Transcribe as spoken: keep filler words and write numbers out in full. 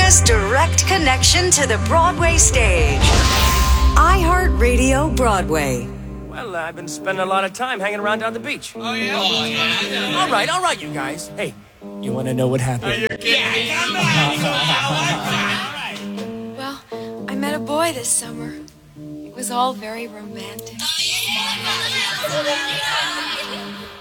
fastest direct connection to the Broadway stage. iHeartRadio Broadway. Well, uh, I've been spending a lot of time hanging around down the beach. Oh, yeah? Oh, yeah. All right, all right, you guys. Hey, you want to know what happened? Are you kidding? Yeah, come on. Well, I met a boy this summer. It was all very romantic.